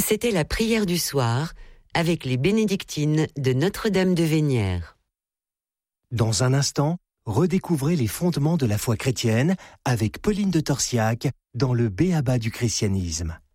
C'était la prière du soir avec les bénédictines de Notre-Dame de Vénières. Dans un instant, redécouvrez les fondements de la foi chrétienne avec Pauline de Torsiac dans le B.A.B.A. du christianisme.